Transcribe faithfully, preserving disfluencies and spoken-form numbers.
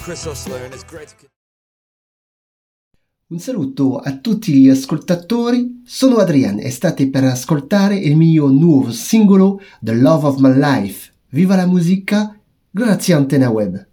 Chris Osler and it's great to... Un saluto a tutti gli ascoltatori, sono Adrian e state per ascoltare il mio nuovo singolo The Love of My Life. Viva la musica, grazie a Antena Web.